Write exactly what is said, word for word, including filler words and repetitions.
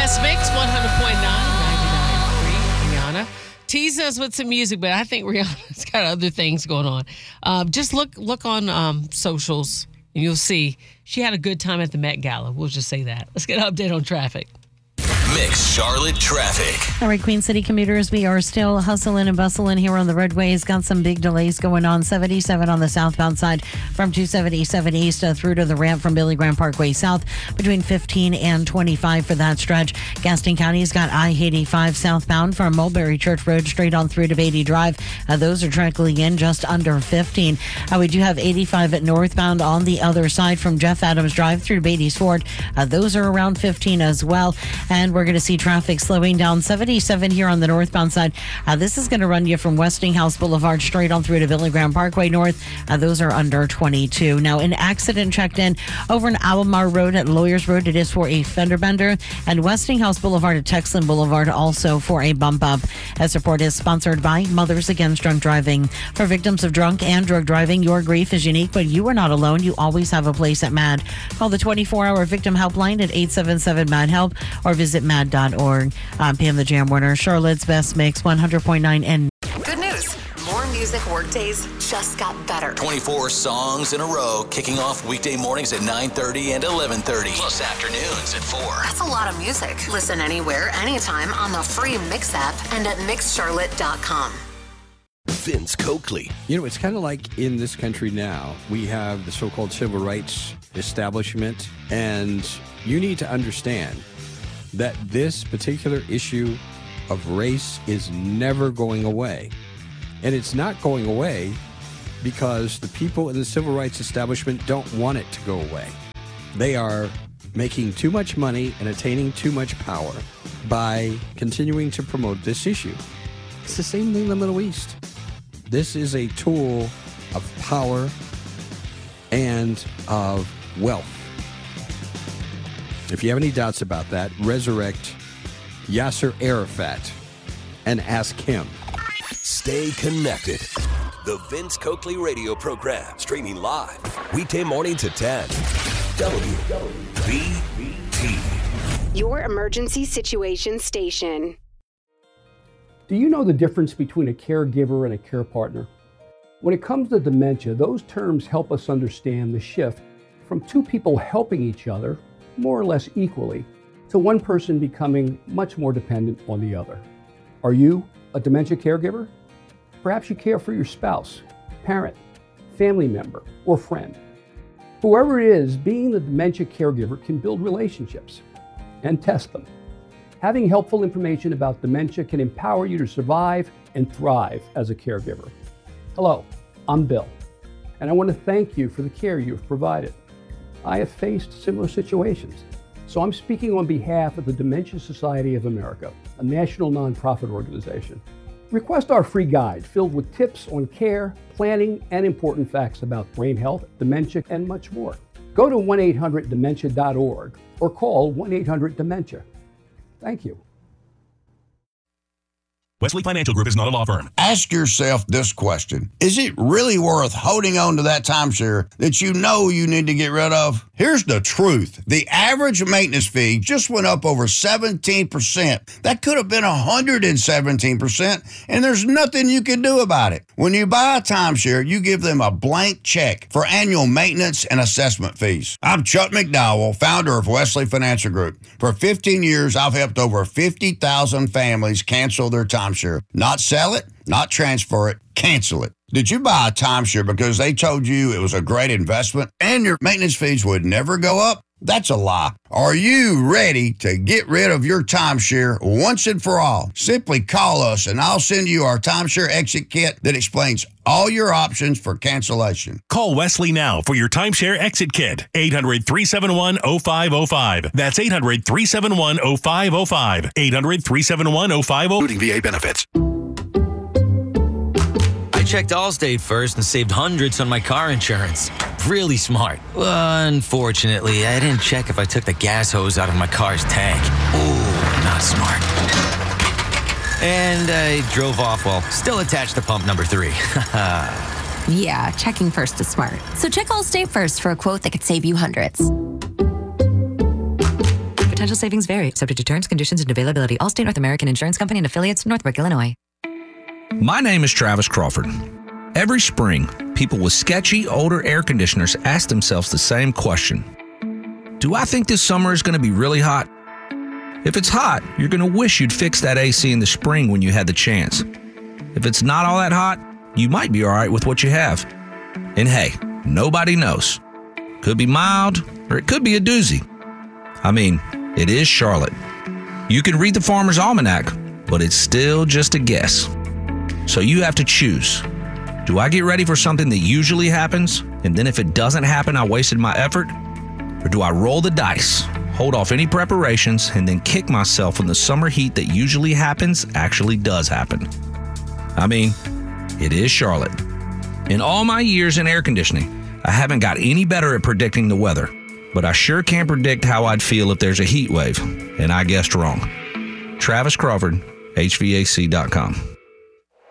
Best Mix, one hundred point nine, ninety-nine point three. Rihanna. Tease us with some music, but I think Rihanna's got other things going on. Uh, just look look on um, socials, and you'll see she had a good time at the Met Gala. We'll just say that. Let's get an update on traffic. Mix Charlotte traffic. All right, Queen City commuters, we are still hustling and bustling here on the roadways. Got some big delays going on. seventy-seven on the southbound side from two seventy-seven east uh, through to the ramp from Billy Graham Parkway south between fifteen and twenty-five for that stretch. Gaston County's got I eighty-five southbound from Mulberry Church Road straight on through to Beatty Drive. Uh, those are trickling in just under fifteen. Uh, we do have eighty-five at northbound on the other side from Jeff Adams Drive through to Beatty's Ford. Uh, those are around fifteen as well. And we're going to see traffic slowing down seventy-seven here on the northbound side. Uh, this is going to run you from Westinghouse Boulevard straight on through to Billy Graham Parkway north. Uh, those are under twenty-two. Now, an accident checked in over in Albemarle Road at Lawyers Road. It is for a fender bender. And Westinghouse Boulevard at Texan Boulevard also for a bump up. As support is sponsored by Mothers Against Drunk Driving. For victims of drunk and drug driving, your grief is unique, but you are not alone. You always have a place at MAD. Call the twenty-four hour victim helpline at eight seven seven MAD HELP or visit mad dot org. I'm Pam the Jam Warner, Charlotte's Best Mix, one hundred point nine. And good news. More music workdays just got better. twenty-four songs in a row, kicking off weekday mornings at nine thirty and eleven thirty, plus afternoons at four. That's a lot of music. Listen anywhere, anytime on the free Mix app and at mix charlotte dot com. Vince Coakley. You know, it's kind of like in this country now, we have the so-called civil rights establishment, and you need to understand that this particular issue of race is never going away. And it's not going away because the people in the civil rights establishment don't want it to go away. They are making too much money and attaining too much power by continuing to promote this issue. It's the same thing in the Middle East. This is a tool of power and of wealth. If you have any doubts about that, resurrect Yasser Arafat and ask him. Stay connected. The Vince Coakley radio program, streaming live, weekday morning to ten. W B T. Your emergency situation station. Do you know the difference between a caregiver and a care partner? When it comes to dementia, those terms help us understand the shift from two people helping each other more or less equally, to one person becoming much more dependent on the other. Are you a dementia caregiver? Perhaps you care for your spouse, parent, family member, or friend. Whoever it is, being the dementia caregiver can build relationships and test them. Having helpful information about dementia can empower you to survive and thrive as a caregiver. Hello, I'm Bill, and I want to thank you for the care you've provided. I have faced similar situations, so I'm speaking on behalf of the Dementia Society of America, a national nonprofit organization. Request our free guide filled with tips on care, planning, and important facts about brain health, dementia, and much more. Go to one eight hundred dementia dot org or call one eight hundred dementia. Thank you. Wesley Financial Group is not a law firm. Ask yourself this question. Is it really worth holding on to that timeshare that you know you need to get rid of? Here's the truth. The average maintenance fee just went up over seventeen percent. That could have been one hundred seventeen percent, and there's nothing you can do about it. When you buy a timeshare, you give them a blank check for annual maintenance and assessment fees. I'm Chuck McDowell, founder of Wesley Financial Group. For fifteen years, I've helped over fifty thousand families cancel their timeshare. Not sell it, not transfer it, cancel it. Did you buy a timeshare because they told you it was a great investment and your maintenance fees would never go up? That's a lie. Are you ready to get rid of your timeshare once and for all? Simply call us and I'll send you our timeshare exit kit that explains all your options for cancellation. Call Wesley now for your timeshare exit kit. eight hundred, three seven one, oh five oh five. That's eight hundred, three seven one, oh five oh five. eight hundred, three seven one, oh five oh five. Including V A benefits. I checked Allstate first and saved hundreds on my car insurance. Really smart. Unfortunately, I didn't check if I took the gas hose out of my car's tank. Ooh, not smart. And I drove off while still attached to pump number three. Yeah, checking first is smart. So check Allstate first for a quote that could save you hundreds. Potential savings vary, subject to terms, conditions, and availability. Allstate North American Insurance Company and affiliates, Northbrook, Illinois. My name is Travis Crawford. Every spring, people with sketchy, older air conditioners ask themselves the same question. Do I think this summer is going to be really hot? If it's hot, you're going to wish you'd fix that A C in the spring when you had the chance. If it's not all that hot, you might be all right with what you have. And hey, nobody knows. Could be mild, or it could be a doozy. I mean, it is Charlotte. You can read the Farmer's Almanac, but it's still just a guess. So you have to choose. Do I get ready for something that usually happens, and then if it doesn't happen, I wasted my effort? Or do I roll the dice, hold off any preparations, and then kick myself when the summer heat that usually happens actually does happen? I mean, it is Charlotte. In all my years in air conditioning, I haven't got any better at predicting the weather, but I sure can't predict how I'd feel if there's a heat wave, and I guessed wrong. Travis Crawford, H V A C dot com.